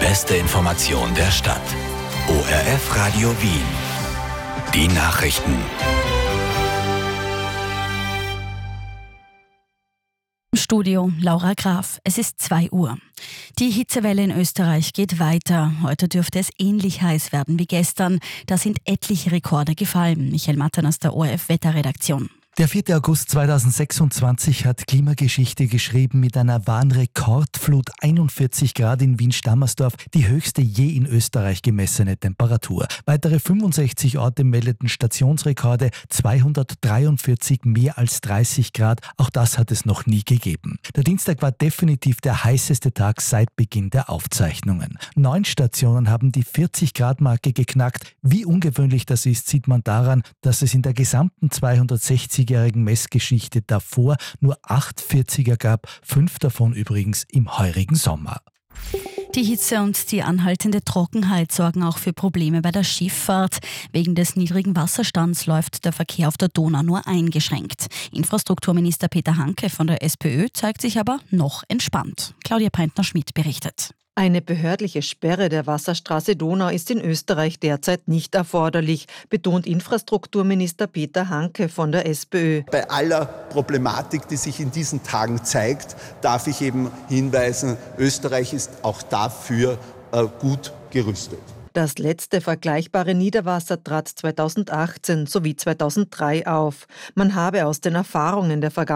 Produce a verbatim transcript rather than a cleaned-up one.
beste Information der Stadt. O R F Radio Wien. Die Nachrichten. Studio Laura Graf. Es ist zwei Uhr. Die Hitzewelle in Österreich geht weiter. Heute dürfte es ähnlich heiß werden wie gestern. Da sind etliche Rekorde gefallen. Michael Mattern aus der O R F Wetterredaktion. Der vierte August zweitausendsechsundzwanzig hat Klimageschichte geschrieben mit einer wahren Rekordflut, einundvierzig Grad in Wien-Stammersdorf, die höchste je in Österreich gemessene Temperatur. Weitere fünfundsechzig Orte meldeten Stationsrekorde, zweihundertdreiundvierzig mehr als dreißig Grad, auch das hat es noch nie gegeben. Der Dienstag war definitiv der heißeste Tag seit Beginn der Aufzeichnungen. Neun Stationen haben die vierzig Grad Marke geknackt. Wie ungewöhnlich das ist, sieht man daran, dass es in der gesamten zweihundertsechzigjährigen Messgeschichte davor nur acht vierziger gab, fünf davon übrigens im heurigen Sommer. Die Hitze und die anhaltende Trockenheit sorgen auch für Probleme bei der Schifffahrt. Wegen des niedrigen Wasserstands läuft der Verkehr auf der Donau nur eingeschränkt. Infrastrukturminister Peter Hanke von der SPÖ zeigt sich aber noch entspannt. Claudia Peintner-Schmidt berichtet. Eine behördliche Sperre der Wasserstraße Donau ist in Österreich derzeit nicht erforderlich, betont Infrastrukturminister Peter Hanke von der SPÖ. Bei aller Problematik, die sich in diesen Tagen zeigt, darf ich eben hinweisen, Österreich ist auch dafür äh, gut gerüstet. Das letzte vergleichbare Niederwasser trat zweitausendachtzehn sowie zweitausenddrei auf. Man habe aus den Erfahrungen der Vergangenheit